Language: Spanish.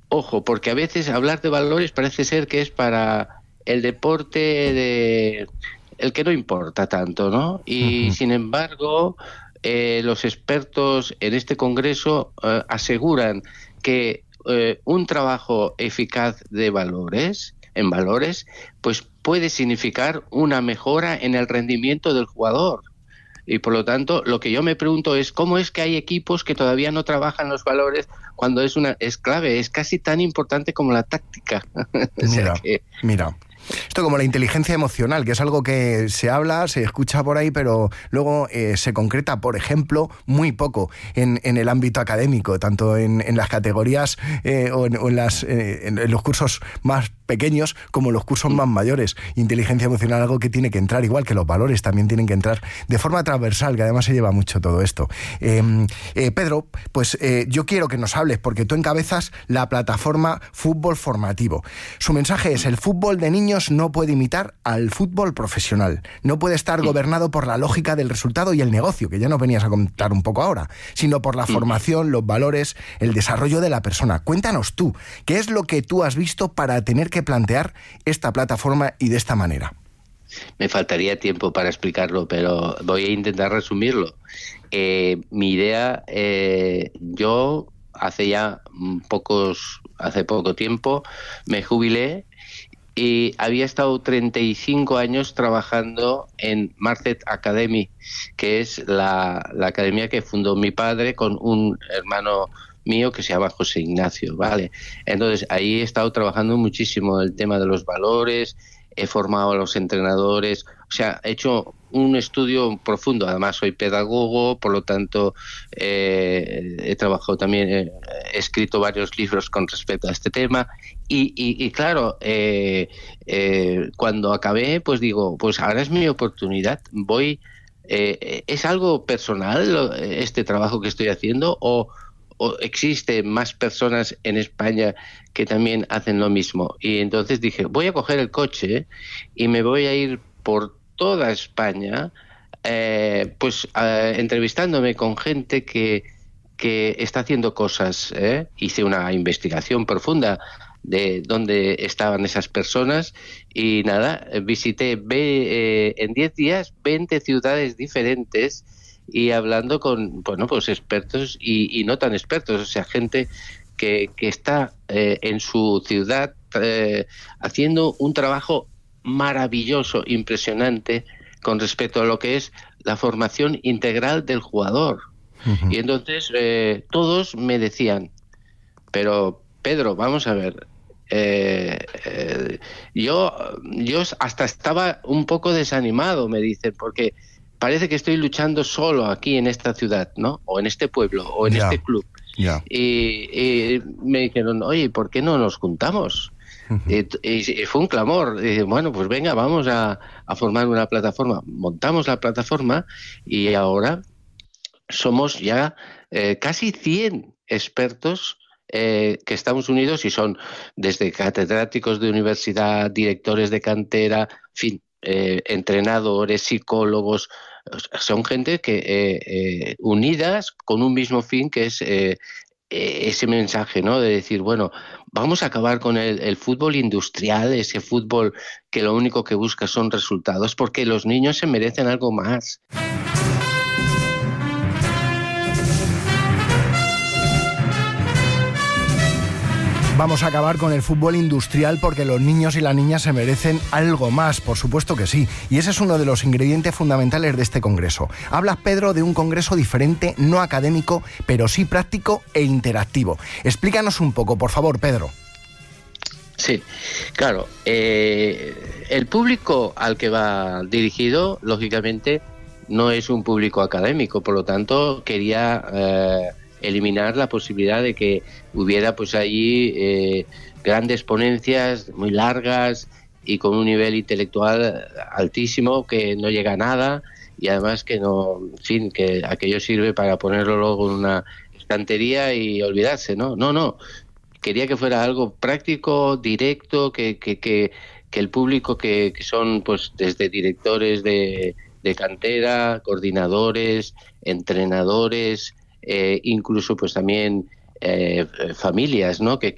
Ojo, porque a veces hablar de valores parece ser que es para el deporte de el que no importa tanto, ¿no? Y Ujú. sin embargo, los expertos en este congreso aseguran que un trabajo eficaz de valores, en valores, pues puede significar una mejora en el rendimiento del jugador. Y por lo tanto, lo que yo me pregunto es cómo es que hay equipos que todavía no trabajan los valores cuando es clave, es casi tan importante como la táctica. O sea Mira, que mira. Esto como la inteligencia emocional, que es algo que se habla, se escucha por ahí, pero luego se concreta, por ejemplo, muy poco en el ámbito académico, tanto en las categorías en los cursos más pequeños como los cursos más mayores. Inteligencia emocional, algo que tiene que entrar, igual que los valores también tienen que entrar de forma transversal, que además se lleva mucho todo esto. Pedro, pues yo quiero que nos hables, porque tú encabezas la plataforma Fútbol Formativo. Su mensaje es: el fútbol de niños no puede imitar al fútbol profesional, no puede estar gobernado por la lógica del resultado y el negocio, que ya nos venías a contar un poco ahora, sino por la formación, los valores, el desarrollo de la persona. Cuéntanos tú, ¿qué es lo que tú has visto para tener que plantear esta plataforma y de esta manera? me faltaría tiempo para explicarlo, pero voy a intentar resumirlo. Mi idea, yo hace poco tiempo me jubilé y había estado 35 años trabajando en Market Academy, que es la academia que fundó mi padre con un hermano mío que se llama José Ignacio, ¿vale? Entonces, ahí he estado trabajando muchísimo el tema de los valores, he formado a los entrenadores, o sea, he hecho un estudio profundo. Además, soy pedagogo, por lo tanto, he trabajado también, he escrito varios libros con respecto a este tema. Y claro, cuando acabé, pues digo, pues ahora es mi oportunidad. ¿Es algo personal este trabajo que estoy haciendo o existen más personas en España que también hacen lo mismo? Y entonces dije, voy a coger el coche y me voy a ir por toda España, entrevistándome con gente que está haciendo cosas. Hice una investigación profunda de dónde estaban esas personas y nada, visité en 10 días 20 ciudades diferentes y hablando con, bueno, pues expertos y no tan expertos, o sea, gente que está en su ciudad haciendo un trabajo maravilloso, impresionante con respecto a lo que es la formación integral del jugador. Uh-huh. Y entonces todos me decían, pero Pedro, vamos a ver, eh, eh, yo hasta estaba un poco desanimado, me dicen, porque parece que estoy luchando solo aquí en esta ciudad, ¿no? O en este pueblo, o en Ya, este club. ya. Y me dijeron, oye, ¿por qué no nos juntamos? Uh-huh. Y fue un clamor. Y dije, bueno, pues venga, vamos a formar una plataforma. Montamos la plataforma y ahora somos ya casi 100 expertos que estamos unidos y son desde catedráticos de universidad, directores de cantera, en fin, entrenadores, psicólogos. Son gente que unidas con un mismo fin, que es ese mensaje, ¿no? De decir, bueno, vamos a acabar con el fútbol industrial, ese fútbol que lo único que busca son resultados, porque los niños se merecen algo más. Vamos a acabar con el fútbol industrial porque los niños y las niñas se merecen algo más, por supuesto que sí. Y ese es uno de los ingredientes fundamentales de este congreso. Hablas, Pedro, de un congreso diferente, no académico, pero sí práctico e interactivo. Explícanos un poco, por favor, Pedro. Sí, claro. El público al que va dirigido, lógicamente, no es un público académico, por lo tanto, quería eliminar la posibilidad de que hubiera pues allí grandes ponencias muy largas y con un nivel intelectual altísimo que no llega a nada y además que no, en fin, que aquello sirve para ponerlo luego en una estantería y olvidarse, ¿no? No. Quería que fuera algo práctico, directo, que el público que son pues desde directores de cantera, coordinadores, entrenadores, incluso pues también familias, ¿no? Que